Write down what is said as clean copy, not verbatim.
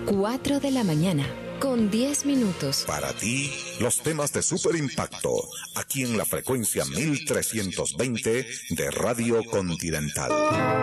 4 de la mañana, con 10 minutos. Para ti, los temas de super impacto, aquí en la frecuencia 1320 de Radio Continental.